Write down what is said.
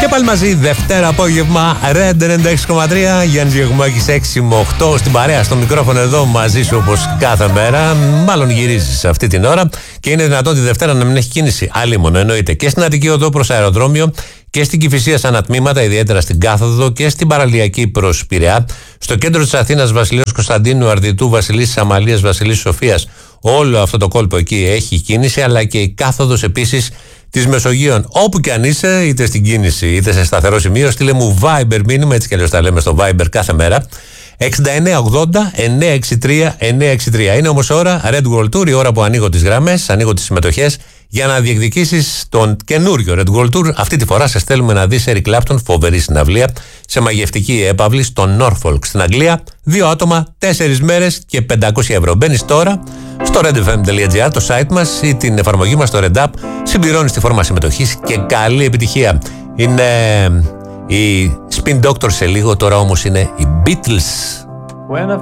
Και πάλι μαζί, Δευτέρα απόγευμα, Red 96,3. Γιάννης Γεγμάκης 6 με 8 στην παρέα, στο μικρόφωνο εδώ μαζί σου όπως κάθε μέρα. Μάλλον γυρίζεις αυτή την ώρα και είναι δυνατόν τη Δευτέρα να μην έχει κίνηση. Αλλήμον, εννοείται. Και στην Αττική Οδό προς αεροδρόμιο και στην Κηφισία σαν τμήματα, ιδιαίτερα στην Κάθοδο και στην παραλιακή προς Πειραιά. Στο κέντρο της Αθήνας, Βασιλείος Κωνσταντίνου, Αρδιτού, Βασιλίσσης Αμαλίας, Βασιλίσσης Σοφίας. Όλο αυτό το κόλπο εκεί έχει κίνηση, αλλά και η Κάθοδος επίσης της Μεσογείων. Όπου και αν είσαι, είτε στην κίνηση είτε σε σταθερό σημείο, στείλε μου Viber μήνυμα, έτσι κι αλλιώς τα λέμε στο Viber κάθε μέρα. 6980-963-963. Είναι όμως ώρα Red World Tour, η ώρα που ανοίγω τις γραμμές, ανοίγω τις συμμετοχές για να διεκδικήσεις τον καινούριο Red World Tour. Αυτή τη φορά σε στέλνουμε να δεις Eric Clapton, φοβερή συναυλία, σε μαγευτική έπαυλη στο Norfolk στην Αγγλία. 2 άτομα, 4 μέρες και 500 ευρώ. Μπαίνεις τώρα στο redfm.gr, το site μας ή την εφαρμογή μας στο Red App, συμπληρώνεις τη φόρμα συμμετοχής και καλή επιτυχία. Είναι οι Spin Doctors σε λίγο, τώρα όμως είναι οι Beatles. When I